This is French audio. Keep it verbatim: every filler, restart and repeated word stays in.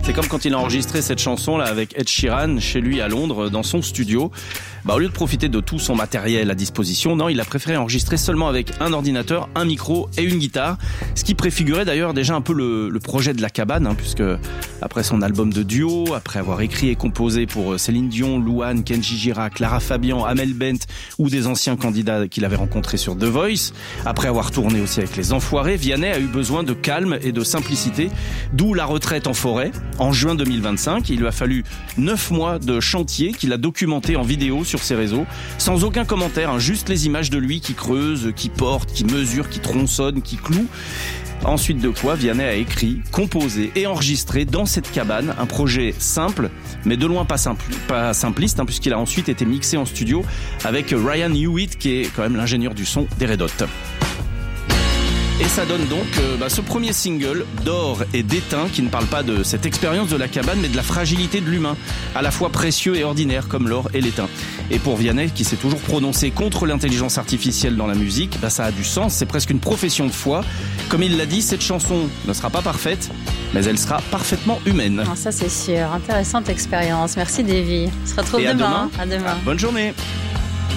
C'est comme quand il a enregistré cette chanson-là avec Ed Sheeran chez lui à Londres, dans son studio. Bah, au lieu de profiter de tout son matériel à disposition, non, il a préféré enregistrer seulement avec un ordinateur, un micro et une guitare. Ce qui préfigurait d'ailleurs déjà un peu le, le projet de la cabane, hein, puisque après son album de duo, après avoir écrit et composé pour Céline Dion, Louane, Kenji Girac, Lara Fabian, Amel Bent ou des anciens candidats qu'il avait rencontrés sur The Voice, après avoir tourné aussi avec Les Enfoirés, Vianney a eu besoin de calme et de simplicité, d'où la retraite en forêt. En juin deux mille vingt-cinq, il lui a fallu neuf mois de chantier qu'il a documenté en vidéo sur ses réseaux, sans aucun commentaire, hein, juste les images de lui qui creuse, qui porte, qui mesure, qui tronçonne, qui cloue. Ensuite de quoi, Vianney a écrit, composé et enregistré dans cette cabane un projet simple, mais de loin pas, simple, pas simpliste, hein, puisqu'il a ensuite été mixé en studio avec Ryan Hewitt, qui est quand même l'ingénieur du son des Red Hot. Et ça donne donc euh, bah, ce premier single d'or et d'étain qui ne parle pas de cette expérience de la cabane mais de la fragilité de l'humain, à la fois précieux et ordinaire comme l'or et l'étain. Et pour Vianney qui s'est toujours prononcé contre l'intelligence artificielle dans la musique, bah, ça a du sens, c'est presque une profession de foi. Comme il l'a dit, cette chanson ne sera pas parfaite, mais elle sera parfaitement humaine. Ah, ça c'est sûr, intéressante expérience. Merci Davy. On se retrouve et demain. À demain. À demain. Ah, bonne journée.